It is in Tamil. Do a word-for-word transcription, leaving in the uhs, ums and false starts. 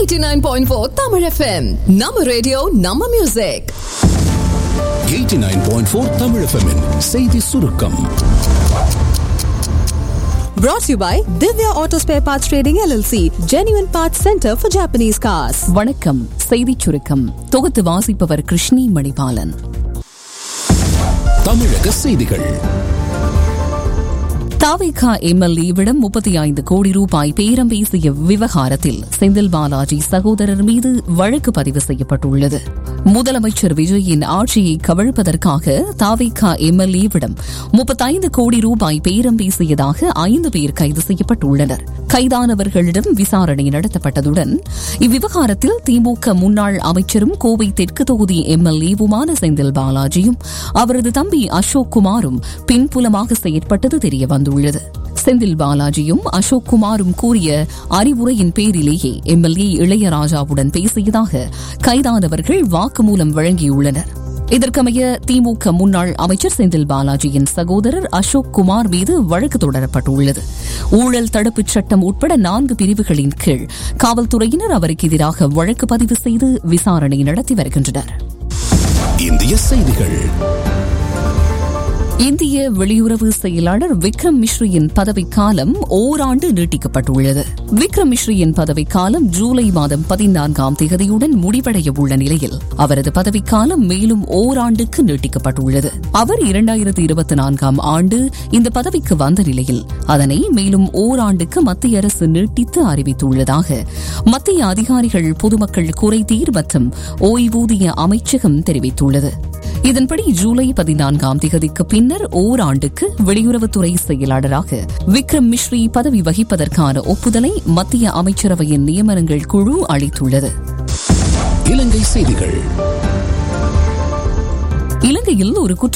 eighty-nine point four Tamil F M. நம்ம ரேடியோ நம்ம music. eighty-nine point four Tamil F M -இன் செய்தி சுருக்கம். Brought to you by Divya Auto Spare Parts Trading L L C, Genuine Parts Center for Japanese Cars. வணக்கம். செய்திச் சுருக்கம் தொகுத்து வாசிப்பவர் கிருஷ்ணி மணிபாலன். தமிழக செய்திகள். தாவேகா எம்எல்ஏவிடம் முப்பத்தி ஐந்து கோடி ரூபாய் பேரம் பேசிய விவகாரத்தில் செந்தில் பாலாஜி சகோதரர் மீது வழக்கு பதிவு செய்யப்பட்டுள்ளது. முதலமைச்சர் விஜயின் ஆட்சியை கவிழ்ப்பதற்காக தாவேகா எம்எல்ஏவிடம் முப்பத்தைந்து கோடி ரூபாய் பேரம் பேசியதாக ஐந்து பேர் கைது செய்யப்பட்டுள்ளனர். கைதானவர்களிடம் விசாரணை நடத்தப்பட்டதுடன் இவ்விவகாரத்தில் திமுக முன்னாள் அமைச்சரும் கோவை தெற்கு தொகுதி எம்எல்ஏவுமான செந்தில் பாலாஜியும் அவரது தம்பி அசோக் குமாரும் பின்புலமாக செயற்பட்டது தெரியவந்துள்ளது. செந்தில் பாலாஜியும் அசோக் குமாரும் கூறிய அறிவுரையின் பேரிலேயே எம்எல்ஏ இளையராஜாவுடன் பேசியதாக கைதானவர்கள் வாக்குமூலம் வழங்கியுள்ளனர். இதற்கமைய திமுக முன்னாள் அமைச்சர் செந்தில் பாலாஜியின் சகோதரர் அசோக் குமார் மீது வழக்கு தொடரப்பட்டுள்ளது. ஊழல் தடுப்புச் சட்டம் உட்பட நான்கு பிரிவுகளின் கீழ் காவல்துறையினர் அவருக்கு எதிராக வழக்கு பதிவு செய்து விசாரணை நடத்தி வருகின்றனர். இந்திய செய்திகள். இந்திய வெளியுறவு செயலாளர் விக்ரம் மிஸ்ரியின் பதவிக்காலம் ஓராண்டு நீட்டிக்கப்பட்டுள்ளது. விக்ரம் மிஸ்ரியின் பதவிக்காலம் ஜூலை மாதம் பதினான்காம் தேதியுடன் முடிவடைய உள்ள நிலையில் அவரது பதவிக்காலம் மேலும் ஓராண்டுக்கு நீட்டிக்கப்பட்டுள்ளது. அவர் இரண்டாயிரத்தி இருபத்தி நான்காம் ஆண்டு இந்த பதவிக்கு வந்த நிலையில் அதனை மேலும் ஓராண்டுக்கு மத்திய அரசு நீட்டித்து அறிவித்துள்ளதாக மத்திய அதிகாரிகள் பொதுமக்கள் குறைதீர் மற்றும் ஓய்வூதிய அமைச்சகம் தெரிவித்துள்ளது. இதன்படி ஜூலை பதினான்காம் தேதிக்கு பின்னர் ஓராண்டுக்கு வெளியுறவுத்துறை செயலாளராக விக்ரம் மிஸ்ரி பதவி வகிப்பதற்கான ஒப்புதலை மத்திய அமைச்சரவையின் நியமனங்கள் குழு அளித்துள்ளது. இலங்கை செய்திகள். இலங்கையில் ஒரு குற்ற